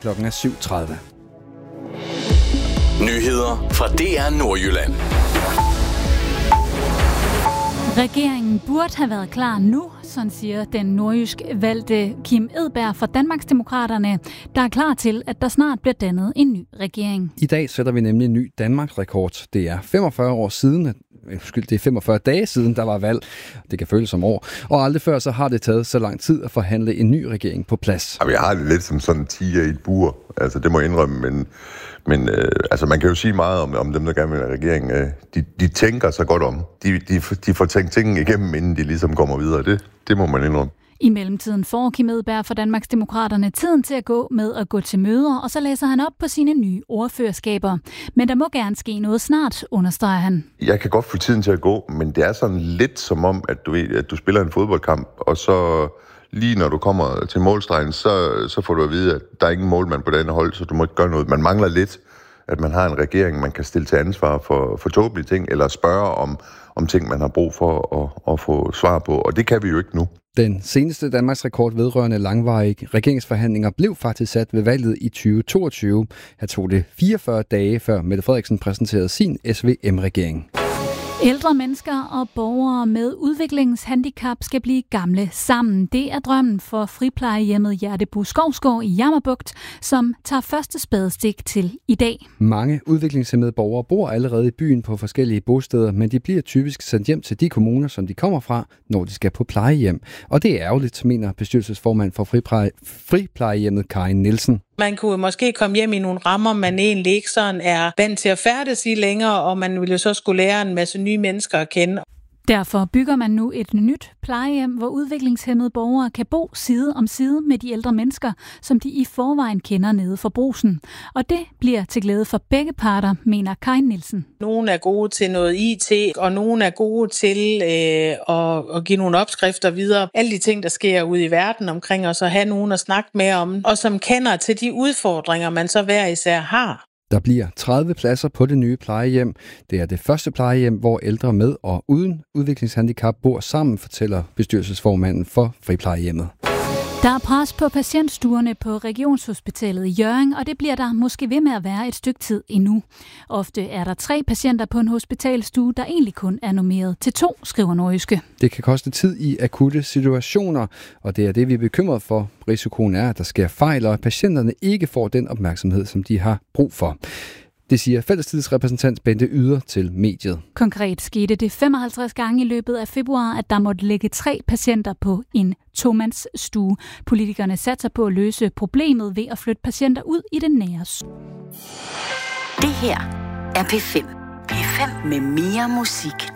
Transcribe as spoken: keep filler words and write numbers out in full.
klokken er syv tredive. Nyheder fra D R Nordjylland. Regeringen burde have været klar nu, sådan siger den nordjysk valgte Kim Edberg fra Danmarksdemokraterne, der er klar til, at der snart bliver dannet en ny regering. I dag sætter vi nemlig en ny Danmarks-rekord. Det er femogfyrre år siden, undskyld, det er femogfyrre dage siden, der var valg. Det kan føles som år. Og aldrig før så har det taget så lang tid at forhandle en ny regering på plads. Jeg har det lidt som sådan en tiger i et bur. Altså, det må jeg indrømme, men, men øh, altså, man kan jo sige meget om, om dem, der gerne vil have regering. Øh, de, de tænker sig godt om. De, de, de får tænkt tingene igennem, inden de ligesom kommer videre. Det, det må man indrømme. I mellemtiden får Kim Edberg fra Danmarksdemokraterne tiden til at gå med at gå til møder, og så læser han op på sine nye ordførerskaber. Men der må gerne ske noget snart, understreger han. Jeg kan godt få tiden til at gå, men det er sådan lidt som om, at du, ved, at du spiller en fodboldkamp, og så lige når du kommer til målstregen, så, så får du at vide, at der er ingen målmand på denne hold, så du må ikke gøre noget. Man mangler lidt, at man har en regering, man kan stille til ansvar for, for tåbelige ting, eller spørge om, om ting, man har brug for at, at få svar på, og det kan vi jo ikke nu. Den seneste Danmarks rekord vedrørende langvarige regeringsforhandlinger blev faktisk sat ved valget i tyve toogtyve. Her tog det fireogfyrre dage, før Mette Frederiksen præsenterede sin S V M-regering. Ældre mennesker og borgere med udviklingshandicap skal blive gamle sammen. Det er drømmen for friplejehjemmet Hjertebo Skovsgård i Jammerbugt, som tager første spadestik til i dag. Mange udviklingshæmmede borgere bor allerede i byen på forskellige bosteder, men de bliver typisk sendt hjem til de kommuner, som de kommer fra, når de skal på plejehjem. Og det er ærgerligt, mener bestyrelsesformand for fripleje, friplejehjemmet Karin Nielsen. Man kunne måske komme hjem i nogle rammer, man egentlig ikke sådan er vant til at færdes i længere, og man ville jo så skulle lære en masse nye mennesker at kende. Derfor bygger man nu et nyt plejehjem, hvor udviklingshæmmede borgere kan bo side om side med de ældre mennesker, som de i forvejen kender nede for Brugsen. Og det bliver til glæde for begge parter, mener Karin Nielsen. Nogle er gode til noget I T, og nogle er gode til øh, at, at give nogle opskrifter videre. Alle de ting, der sker ude i verden omkring os, og have nogen at snakke med om, og som kender til de udfordringer, man så hver især har. Der bliver tredive pladser på det nye plejehjem. Det er det første plejehjem, hvor ældre med og uden udviklingshandicap bor sammen, fortæller bestyrelsesformanden for friplejehjemmet. Der er pres på patientstuerne på Regionshospitalet i Hjørring, og det bliver der måske ved med at være et stykke tid endnu. Ofte er der tre patienter på en hospitalstue, der egentlig kun er normeret til to, skriver Nordjyske. Det kan koste tid i akutte situationer, og det er det, vi er bekymret for. Risikoen er, at der sker fejl, og at patienterne ikke får den opmærksomhed, som de har brug for. Det siger fællestidsrepræsentant Bente Yder til mediet. Konkret skete det femoghalvtreds gange i løbet af februar, at der måtte ligge tre patienter på en tomandsstue. Politikerne satser på at løse problemet ved at flytte patienter ud i det nære. Det her er P fem. P fem med mere musik.